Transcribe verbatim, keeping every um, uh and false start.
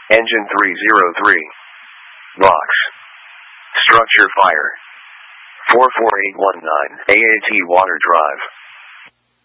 Engine three zero three. Box. Structure fire. four four eight one nine. A A T Water Drive.